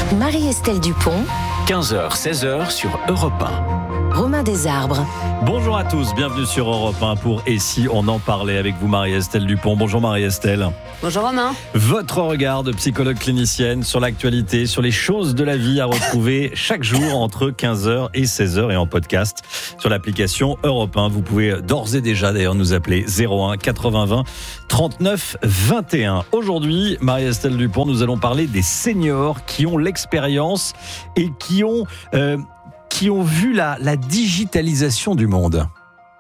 Marie-Estelle Dupont, 15h, 16h sur Europe 1. Romain Desarbres. Bonjour à tous, bienvenue sur Europe 1 pour Et si on en parlait avec vous Marie-Estelle Dupont. Bonjour Marie-Estelle. Bonjour Romain. Votre regard de psychologue clinicienne sur l'actualité, sur les choses de la vie à retrouver chaque jour entre 15h et 16h et en podcast sur l'application Europe 1. Vous pouvez d'ores et déjà d'ailleurs nous appeler 01 80 20 39 21. Aujourd'hui, Marie-Estelle Dupont, nous allons parler des seniors qui ont l'expérience et qui ont vu la digitalisation du monde.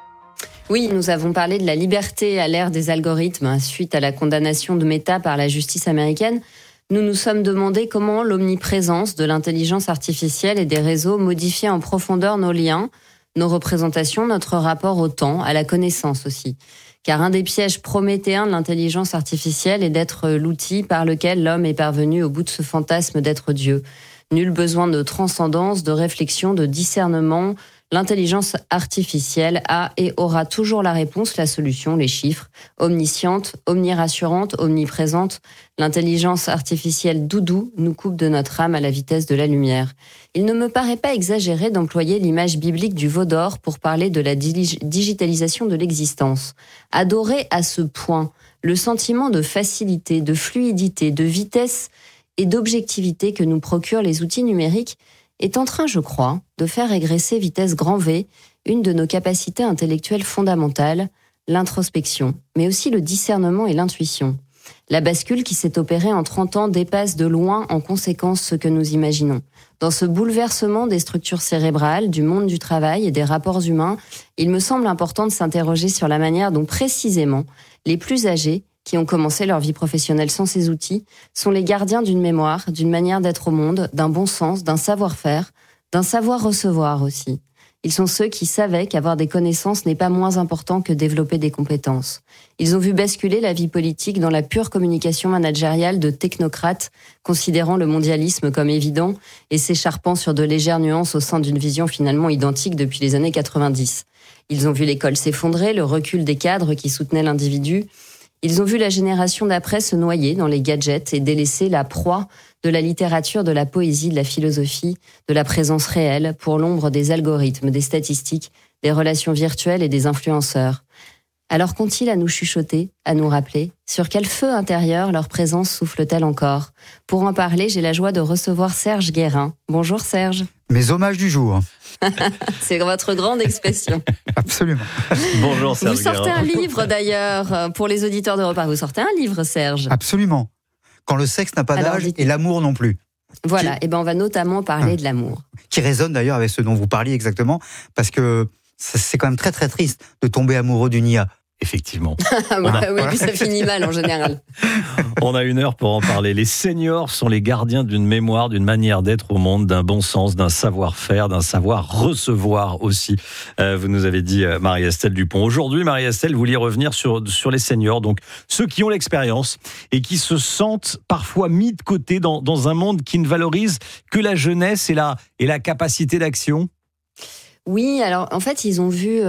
Oui, nous avons parlé de la liberté à l'ère des algorithmes suite à la condamnation de Meta par la justice américaine. Nous nous sommes demandé comment l'omniprésence de l'intelligence artificielle et des réseaux modifiait en profondeur nos liens, nos représentations, notre rapport au temps, à la connaissance aussi. Car un des pièges prométhéens de l'intelligence artificielle est d'être l'outil par lequel l'homme est parvenu au bout de ce fantasme d'être Dieu. Nul besoin de transcendance, de réflexion, de discernement. L'intelligence artificielle a et aura toujours la réponse, la solution, les chiffres. Omnisciente, omnirassurante, omniprésente. L'intelligence artificielle doudou nous coupe de notre âme à la vitesse de la lumière. Il ne me paraît pas exagéré d'employer l'image biblique du veau d'or pour parler de la digitalisation de l'existence. Adorer à ce point le sentiment de facilité, de fluidité, de vitesse et d'objectivité que nous procurent les outils numériques est en train, je crois, de faire régresser vitesse grand V une de nos capacités intellectuelles fondamentales, l'introspection, mais aussi le discernement et l'intuition. La bascule qui s'est opérée en 30 ans dépasse de loin en conséquence ce que nous imaginons. Dans ce bouleversement des structures cérébrales, du monde du travail et des rapports humains, il me semble important de s'interroger sur la manière dont précisément les plus âgés qui ont commencé leur vie professionnelle sans ces outils, sont les gardiens d'une mémoire, d'une manière d'être au monde, d'un bon sens, d'un savoir-faire, d'un savoir-recevoir aussi. Ils sont ceux qui savaient qu'avoir des connaissances n'est pas moins important que développer des compétences. Ils ont vu basculer la vie politique dans la pure communication managériale de technocrates, considérant le mondialisme comme évident et s'écharpant sur de légères nuances au sein d'une vision finalement identique depuis les années 90. Ils ont vu l'école s'effondrer, le recul des cadres qui soutenaient l'individu. Ils ont vu la génération d'après se noyer dans les gadgets et délaisser la proie de la littérature, de la poésie, de la philosophie, de la présence réelle pour l'ombre des algorithmes, des statistiques, des relations virtuelles et des influenceurs. Alors qu'ont-ils à nous chuchoter, à nous rappeler ? Sur quel feu intérieur leur présence souffle-t-elle encore ? Pour en parler, j'ai la joie de recevoir Serge Guérin. Bonjour Serge. Mes hommages du jour. C'est votre grande expression. Absolument. Bonjour Serge. Vous sortez un livre d'ailleurs, pour les auditeurs de Repas. Vous sortez un livre, Serge. Absolument. Quand le sexe n'a pas d'âge et l'amour non plus. Voilà, et ben on va notamment parler de l'amour. Qui résonne d'ailleurs avec ce dont vous parliez exactement, parce que c'est quand même très très triste de tomber amoureux d'une IA. Effectivement. Oui, puis ça finit mal en général. On a 1 heure pour en parler. Les seniors sont les gardiens d'une mémoire, d'une manière d'être au monde, d'un bon sens, d'un savoir-faire, d'un savoir-recevoir aussi. Vous nous avez dit Marie-Estelle Dupont. Aujourd'hui, Marie-Estelle, vous vouliez revenir sur les seniors, donc ceux qui ont l'expérience et qui se sentent parfois mis de côté dans un monde qui ne valorise que la jeunesse et la capacité d'action. Oui, alors en fait, ils ont vu,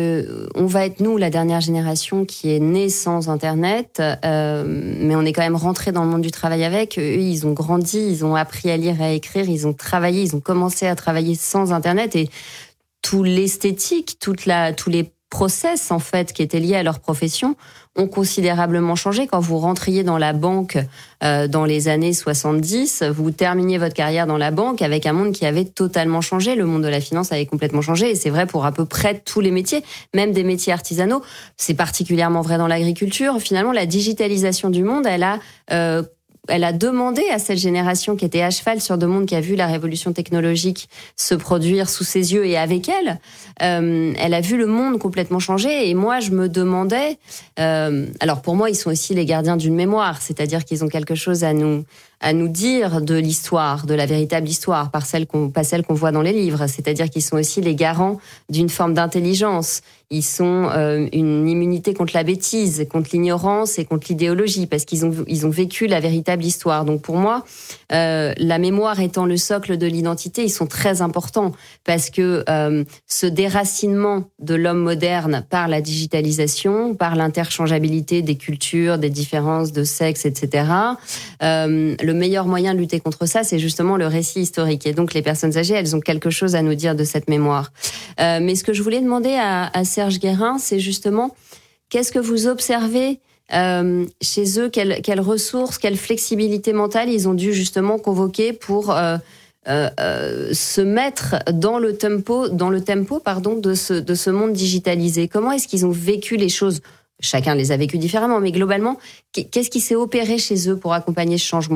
on va être nous, la dernière génération qui est née sans Internet, mais on est quand même rentré dans le monde du travail avec. Eux, ils ont grandi, ils ont appris à lire et à écrire, ils ont travaillé, ils ont commencé à travailler sans Internet et tout l'esthétique, tous les process en fait qui étaient liés à leur profession ont considérablement changé. Quand vous rentriez dans la banque dans les années 70, vous terminiez votre carrière dans la banque avec un monde qui avait totalement changé. Le monde de la finance avait complètement changé et c'est vrai pour à peu près tous les métiers, même des métiers artisanaux. C'est particulièrement vrai dans l'agriculture. Finalement, la digitalisation du monde, elle a demandé à cette génération qui était à cheval sur deux mondes, qui a vu la révolution technologique se produire sous ses yeux et avec elle, elle a vu le monde complètement changer. Et moi, je me demandais... alors pour moi, ils sont aussi les gardiens d'une mémoire, c'est-à-dire qu'ils ont quelque chose à nous dire de l'histoire, de la véritable histoire, pas celle qu'on voit dans les livres. C'est-à-dire qu'ils sont aussi les garants d'une forme d'intelligence. Ils sont une immunité contre la bêtise, contre l'ignorance et contre l'idéologie, parce qu'ils ont vécu la véritable histoire. Donc pour moi, la mémoire étant le socle de l'identité, ils sont très importants, parce que ce déracinement de l'homme moderne par la digitalisation, par l'interchangeabilité des cultures, des différences de sexe, etc., le le meilleur moyen de lutter contre ça, c'est justement le récit historique. Et donc les personnes âgées, elles ont quelque chose à nous dire de cette mémoire. Mais ce que je voulais demander à Serge Guérin, c'est justement, qu'est-ce que vous observez chez eux, quelles ressources, quelle flexibilité mentale ils ont dû justement convoquer pour se mettre dans le tempo de ce monde digitalisé. Comment est-ce qu'ils ont vécu les choses ? Chacun les a vécues différemment, mais globalement, qu'est-ce qui s'est opéré chez eux pour accompagner ce changement ?